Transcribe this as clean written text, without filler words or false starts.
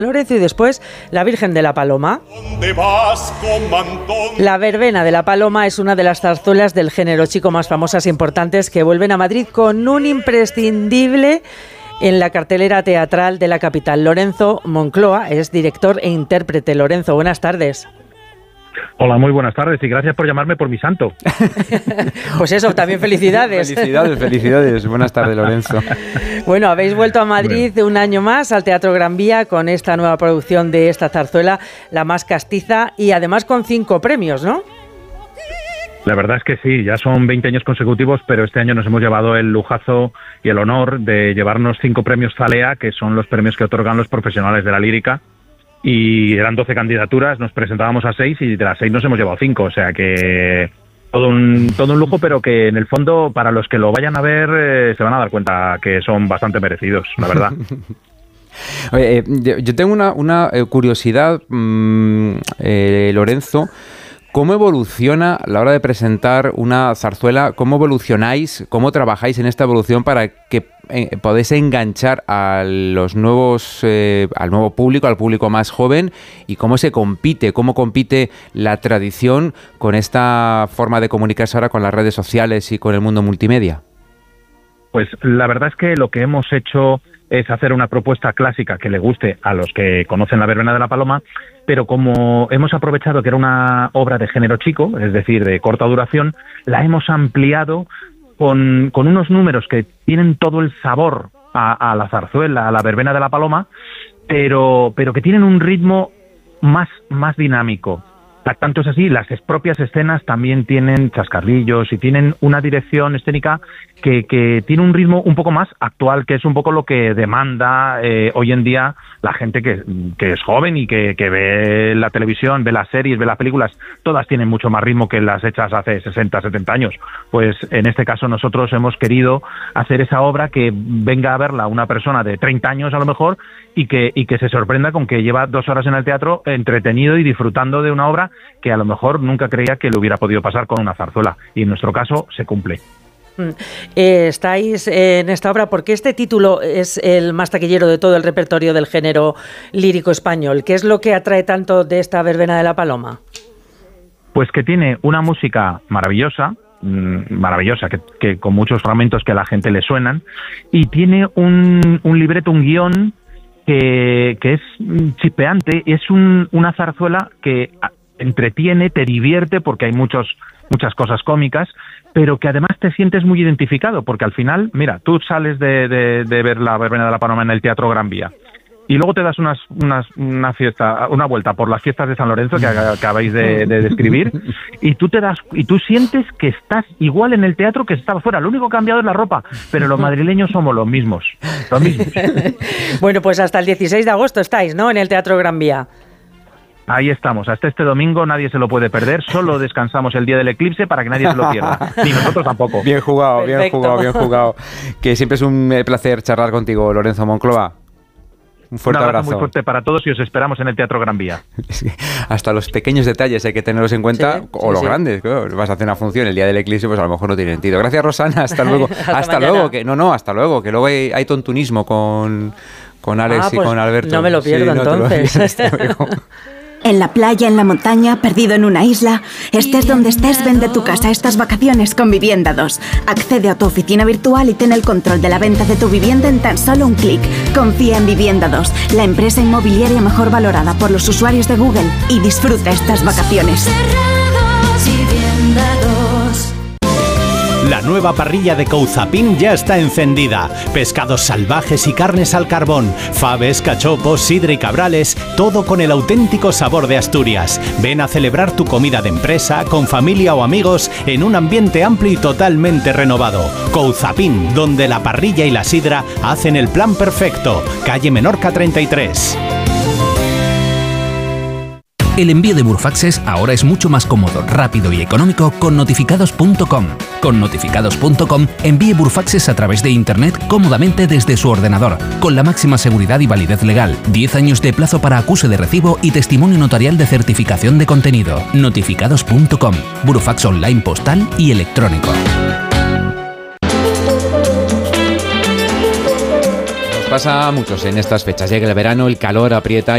Lorenzo y después la Virgen de la Paloma. La verbena de la Paloma es una de las zarzuelas del género chico más famosas e importantes que vuelven a Madrid con un imprescindible en la cartelera teatral de la capital. Lorenzo Moncloa es director e intérprete. Lorenzo, buenas tardes. Hola, muy buenas tardes y gracias por llamarme por mi santo. Pues eso, también felicidades. Felicidades. Buenas tardes, Lorenzo. Bueno, habéis vuelto a Madrid un año más al Teatro Gran Vía con esta nueva producción de esta zarzuela, La Más Castiza, y además con 5 premios, ¿no? La verdad es que sí, ya son 20 años consecutivos, pero este año nos hemos llevado el lujazo y el honor de llevarnos 5 premios Zalea, que son los premios que otorgan los profesionales de la lírica. Y eran 12 candidaturas, nos presentábamos a 6 y de las 6 nos hemos llevado 5, o sea que todo un lujo, pero que en el fondo para los que lo vayan a ver se van a dar cuenta que son bastante merecidos, la verdad. Oye, yo tengo una curiosidad, Lorenzo. ¿Cómo evoluciona a la hora de presentar una zarzuela? ¿Cómo evolucionáis? ¿Cómo trabajáis en esta evolución para que podáis enganchar a los nuevos, al nuevo público, al público más joven? ¿Y cómo se compite? ¿Cómo compite la tradición con esta forma de comunicarse ahora con las redes sociales y con el mundo multimedia? Pues la verdad es que lo que hemos hecho es hacer una propuesta clásica que le guste a los que conocen la verbena de la Paloma, pero como hemos aprovechado que era una obra de género chico, es decir, de corta duración, la hemos ampliado con unos números que tienen todo el sabor a la zarzuela, a la verbena de la Paloma, pero que tienen un ritmo más dinámico. Tanto es así, las propias escenas también tienen chascarrillos y tienen una dirección escénica que tiene un ritmo un poco más actual, que es un poco lo que demanda hoy en día la gente que es joven y que ve la televisión, ve las series, ve las películas. Todas tienen mucho más ritmo que las hechas hace 60, 70 años. Pues en este caso nosotros hemos querido hacer esa obra que venga a verla una persona de 30 años a lo mejor y que se sorprenda con que lleva 2 horas en el teatro entretenido y disfrutando de una obra que a lo mejor nunca creía que le hubiera podido pasar con una zarzuela, y en nuestro caso se cumple. Estáis en esta obra porque este título es el más taquillero de todo el repertorio del género lírico español. ¿Qué es lo que atrae tanto de esta verbena de la Paloma? Pues que tiene una música maravillosa, que con muchos fragmentos que a la gente le suenan, y tiene un libreto, un guión que es chispeante. Es una zarzuela que entretiene, te divierte porque hay muchas cosas cómicas, pero que además te sientes muy identificado, porque al final, mira, tú sales de ver la verbena de la Paloma en el Teatro Gran Vía y luego te das una vuelta por las fiestas de San Lorenzo que acabáis de describir, y tú sientes que estás igual en el teatro que estaba fuera. Lo único cambiado es la ropa, pero los madrileños somos los mismos. Bueno, pues hasta el 16 de agosto estáis, ¿no?, en el Teatro Gran Vía. Ahí estamos, hasta este domingo nadie se lo puede perder, solo descansamos el día del eclipse para que nadie se lo pierda, ni nosotros tampoco. Bien jugado, bien jugado. Que siempre es un placer charlar contigo, Lorenzo Moncloa. Un fuerte abrazo. Muy fuerte para todos y os esperamos en el Teatro Gran Vía. Hasta los pequeños detalles hay que tenerlos en cuenta, o los grandes. Claro, vas a hacer una función el día del eclipse, pues a lo mejor no tiene sentido. Gracias, Rosana, hasta luego. hasta luego, hasta luego, que luego hay tontunismo con Alex y pues con Alberto. No me lo pierdo entonces. En la playa, en la montaña, perdido en una isla, estés donde estés, vende tu casa estas vacaciones con Vivienda 2. Accede a tu oficina virtual y ten el control de la venta de tu vivienda en tan solo un clic. Confía en Vivienda 2, la empresa inmobiliaria mejor valorada por los usuarios de Google, y disfruta estas vacaciones. La nueva parrilla de Couzapin ya está encendida. Pescados salvajes y carnes al carbón, faves, cachopos, sidra y cabrales, todo con el auténtico sabor de Asturias. Ven a celebrar tu comida de empresa, con familia o amigos, en un ambiente amplio y totalmente renovado. Couzapin, donde la parrilla y la sidra hacen el plan perfecto. Calle Menorca 33. El envío de Burofaxes ahora es mucho más cómodo, rápido y económico con notificados.com. Con notificados.com envíe Burofaxes a través de Internet cómodamente desde su ordenador, con la máxima seguridad y validez legal, 10 años de plazo para acuse de recibo y testimonio notarial de certificación de contenido. Notificados.com, Burofax online postal y electrónico. Pasa a muchos en estas fechas. Llega el verano, el calor aprieta